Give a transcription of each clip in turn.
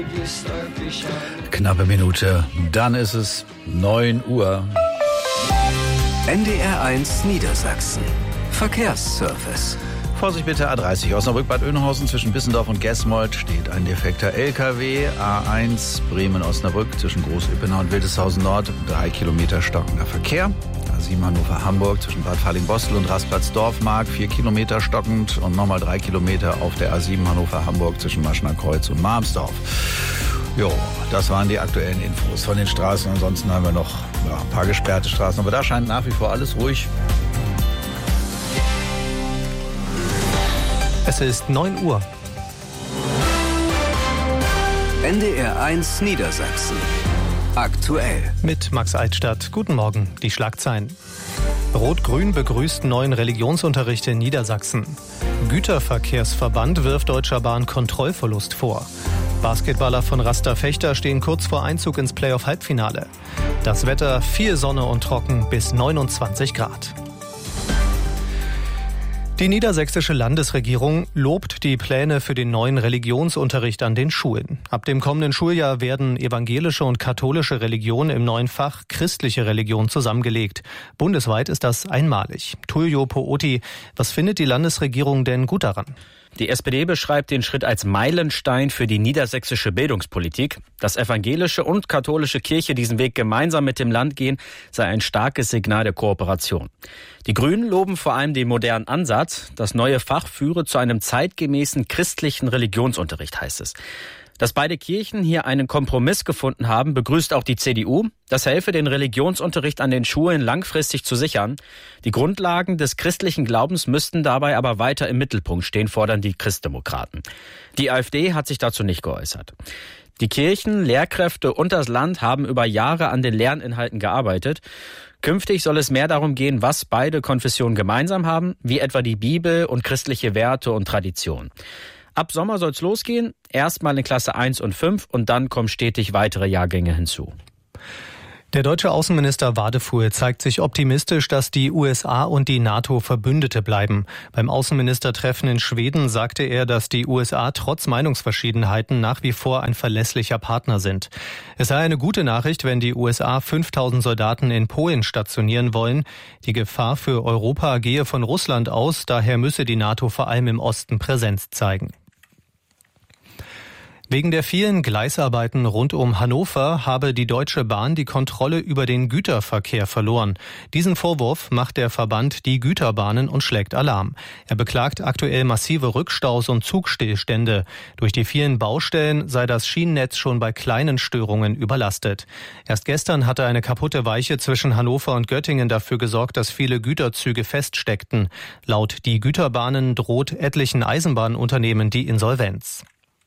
Knappe Minute, dann ist es 9 Uhr. NDR1 Niedersachsen. Verkehrsservice. Vorsicht bitte, A30 Osnabrück-Bad Oeynhausen zwischen Bissendorf und Gesmold steht ein defekter LKW. A1 Bremen-Osnabrück zwischen Groß-Ippenau und Wildeshausen Nord 3 Kilometer stockender Verkehr. A7 Hannover-Hamburg zwischen Bad Falling-Bostel und Rastplatz-Dorfmark 4 Kilometer stockend und nochmal 3 Kilometer auf der A7 Hannover-Hamburg zwischen Maschner Kreuz und Marmsdorf. Jo, das waren die aktuellen Infos von den Straßen. Ansonsten haben wir noch ein paar gesperrte Straßen, aber da scheint nach wie vor alles ruhig. Es ist 9 Uhr. NDR1 Niedersachsen. Aktuell. Mit Max Altstadt. Guten Morgen. Die Schlagzeilen. Rot-Grün begrüßt neuen Religionsunterricht in Niedersachsen. Güterverkehrsverband wirft Deutscher Bahn Kontrollverlust vor. Basketballer von Rasta Fechter stehen kurz vor Einzug ins Playoff-Halbfinale. Das Wetter: viel Sonne und trocken bis 29 Grad. Die niedersächsische Landesregierung lobt die Pläne für den neuen Religionsunterricht an den Schulen. Ab dem kommenden Schuljahr werden evangelische und katholische Religion im neuen Fach christliche Religion zusammengelegt. Bundesweit ist das einmalig. Tullio Pooti, was findet die Landesregierung denn gut daran? Die SPD beschreibt den Schritt als Meilenstein für die niedersächsische Bildungspolitik. Dass evangelische und katholische Kirche diesen Weg gemeinsam mit dem Land gehen, sei ein starkes Signal der Kooperation. Die Grünen loben vor allem den modernen Ansatz. Das neue Fach führe zu einem zeitgemäßen christlichen Religionsunterricht, heißt es. Dass beide Kirchen hier einen Kompromiss gefunden haben, begrüßt auch die CDU. Das helfe, den Religionsunterricht an den Schulen langfristig zu sichern. Die Grundlagen des christlichen Glaubens müssten dabei aber weiter im Mittelpunkt stehen, fordern die Christdemokraten. Die AfD hat sich dazu nicht geäußert. Die Kirchen, Lehrkräfte und das Land haben über Jahre an den Lerninhalten gearbeitet. Künftig soll es mehr darum gehen, was beide Konfessionen gemeinsam haben, wie etwa die Bibel und christliche Werte und Tradition. Ab Sommer soll es losgehen, erstmal in Klasse 1 und 5 und dann kommen stetig weitere Jahrgänge hinzu. Der deutsche Außenminister Wadefuhl zeigt sich optimistisch, dass die USA und die NATO Verbündete bleiben. Beim Außenministertreffen in Schweden sagte er, dass die USA trotz Meinungsverschiedenheiten nach wie vor ein verlässlicher Partner sind. Es sei eine gute Nachricht, wenn die USA 5000 Soldaten in Polen stationieren wollen. Die Gefahr für Europa gehe von Russland aus, daher müsse die NATO vor allem im Osten Präsenz zeigen. Wegen der vielen Gleisarbeiten rund um Hannover habe die Deutsche Bahn die Kontrolle über den Güterverkehr verloren. Diesen Vorwurf macht der Verband Die Güterbahnen und schlägt Alarm. Er beklagt aktuell massive Rückstaus und Zugstillstände. Durch die vielen Baustellen sei das Schienennetz schon bei kleinen Störungen überlastet. Erst gestern hatte eine kaputte Weiche zwischen Hannover und Göttingen dafür gesorgt, dass viele Güterzüge feststeckten. Laut Die Güterbahnen droht etlichen Eisenbahnunternehmen die Insolvenz.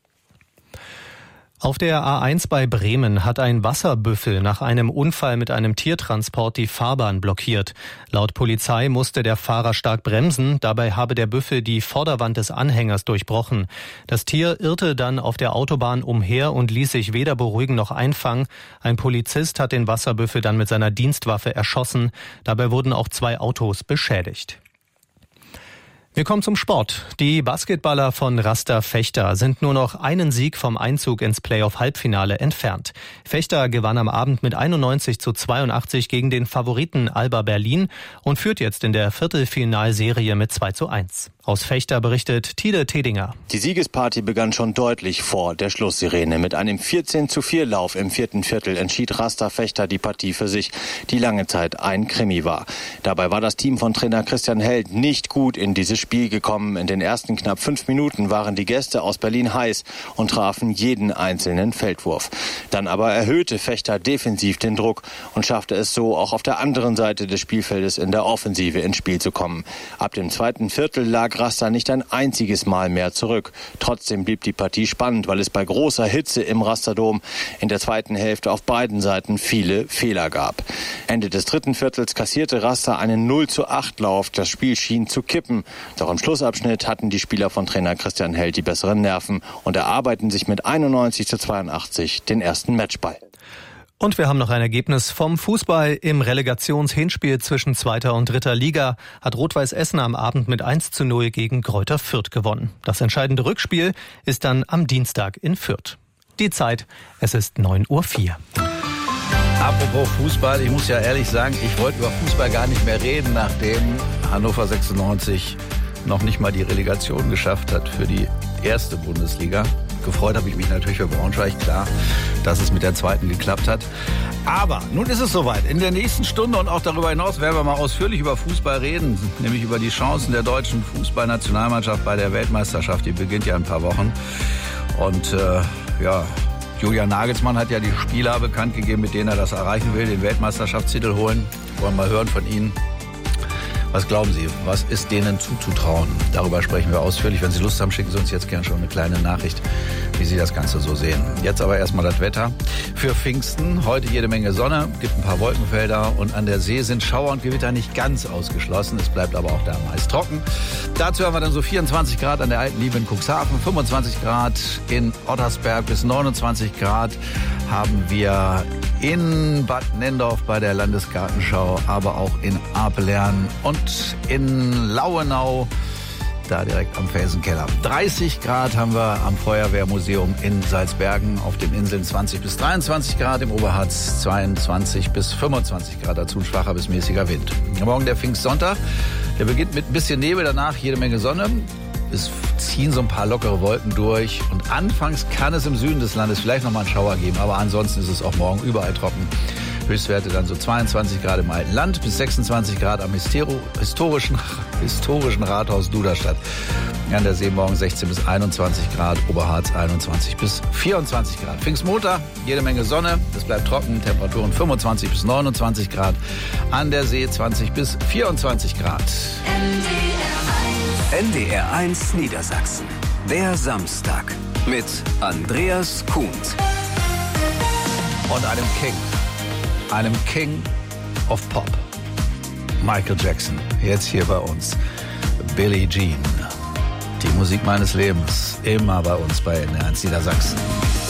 Auf der A1 bei Bremen hat ein Wasserbüffel nach einem Unfall mit einem Tiertransport die Fahrbahn blockiert. Laut Polizei musste der Fahrer stark bremsen, dabei habe der Büffel die Vorderwand des Anhängers durchbrochen. Das Tier irrte dann auf der Autobahn umher und ließ sich weder beruhigen noch einfangen. Ein Polizist hat den Wasserbüffel dann mit seiner Dienstwaffe erschossen. Dabei wurden auch 2 Autos beschädigt. Wir kommen zum Sport. Die Basketballer von Rasta Fechter sind nur noch einen Sieg vom Einzug ins Playoff-Halbfinale entfernt. Fechter gewann am Abend mit 91:82 gegen den Favoriten Alba Berlin und führt jetzt in der Viertelfinalserie mit 2:1. Aus Fechter berichtet Tide Tedinger. Die Siegesparty begann schon deutlich vor der Schlusssirene. Mit einem 14:4 Lauf im 4. Viertel entschied Rasta Fechter die Partie für sich, die lange Zeit ein Krimi war. Dabei war das Team von Trainer Christian Held nicht gut in dieses Spiel gekommen. In den ersten knapp 5 Minuten waren die Gäste aus Berlin heiß und trafen jeden einzelnen Feldwurf. Dann aber erhöhte Fechter defensiv den Druck und schaffte es so, auch auf der anderen Seite des Spielfeldes in der Offensive ins Spiel zu kommen. Ab dem 2. Viertel lag Rasta nicht ein einziges Mal mehr zurück. Trotzdem blieb die Partie spannend, weil es bei großer Hitze im Rasterdom in der zweiten Hälfte auf beiden Seiten viele Fehler gab. Ende des 3. Viertels kassierte Rasta einen 0:8 Lauf. Das Spiel schien zu kippen. Doch im Schlussabschnitt hatten die Spieler von Trainer Christian Held die besseren Nerven und erarbeiten sich mit 91:82 den ersten Matchball. Und wir haben noch ein Ergebnis vom Fußball. Im Relegationshinspiel zwischen 2. und 3. Liga hat Rot-Weiß Essen am Abend mit 1:0 gegen Greuther Fürth gewonnen. Das entscheidende Rückspiel ist dann am Dienstag in Fürth. Die Zeit, es ist 9:04 Uhr. Apropos Fußball, ich muss ja ehrlich sagen, ich wollte über Fußball gar nicht mehr reden, nachdem Hannover 96 noch nicht mal die Relegation geschafft hat für die erste Bundesliga. Gefreut habe ich mich natürlich für Braunschweig, klar, dass es mit der zweiten geklappt hat. Aber nun ist es soweit. In der nächsten Stunde und auch darüber hinaus werden wir mal ausführlich über Fußball reden, nämlich über die Chancen der deutschen Fußballnationalmannschaft bei der Weltmeisterschaft. Die beginnt ja in ein paar Wochen. Und Julian Nagelsmann hat ja die Spieler bekannt gegeben, mit denen er das erreichen will, den Weltmeisterschaftstitel holen. Wollen wir mal hören von Ihnen. Was glauben Sie, was ist denen zuzutrauen? Darüber sprechen wir ausführlich. Wenn Sie Lust haben, schicken Sie uns jetzt gerne schon eine kleine Nachricht, wie Sie das Ganze so sehen. Jetzt aber erstmal das Wetter für Pfingsten. Heute jede Menge Sonne, gibt ein paar Wolkenfelder und an der See sind Schauer und Gewitter nicht ganz ausgeschlossen. Es bleibt aber auch da meist trocken. Dazu haben wir dann so 24 Grad an der Alten Liebe in Cuxhaven, 25 Grad in Ottersberg, bis 29 Grad haben wir in Bad Nendorf bei der Landesgartenschau, aber auch in Apelern und in Lauenau, da direkt am Felsenkeller. 30 Grad haben wir am Feuerwehrmuseum in Salzbergen, auf den Inseln 20 bis 23 Grad, im Oberharz 22 bis 25 Grad, dazu ein schwacher bis mäßiger Wind. Morgen der Pfingstsonntag, der beginnt mit ein bisschen Nebel, danach jede Menge Sonne. Es ziehen so ein paar lockere Wolken durch und anfangs kann es im Süden des Landes vielleicht noch mal einen Schauer geben, aber ansonsten ist es auch morgen überall trocken. Höchstwerte dann so 22 Grad im alten Land bis 26 Grad am historischen Rathaus Duderstadt. An der See morgen 16 bis 21 Grad, Oberharz 21 bis 24 Grad. Pfingstmontag, jede Menge Sonne, es bleibt trocken, Temperaturen 25 bis 29 Grad. An der See 20 bis 24 Grad. NDR 1 Niedersachsen. Der Samstag mit Andreas Kuhnt. Und einem King of Pop, Michael Jackson, jetzt hier bei uns. Billie Jean, die Musik meines Lebens, immer bei uns bei NDR 1 Niedersachsen.